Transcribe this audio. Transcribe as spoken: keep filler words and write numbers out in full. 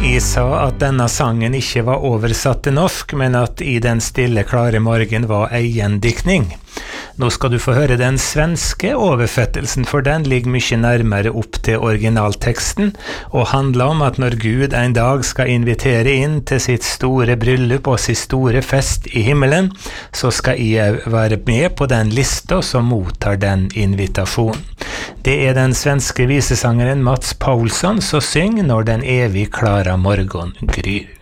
Jeg sa at denne sangen ikke var oversatt til norsk, men at I den stille, klare morgen var ei gjendiktning. Nå skal du få høre den svenske oversettelsen, for den ligger mye nærmere opp til originalteksten, og handler om at når Gud en dag skal invitere inn til sitt store bryllup og sin store fest I himmelen, så skal jeg være med på den lista som mottar den invitasjonen. Det er den svenske visesangeren Mats Paulsson som synger når den evig klare morgen gryr.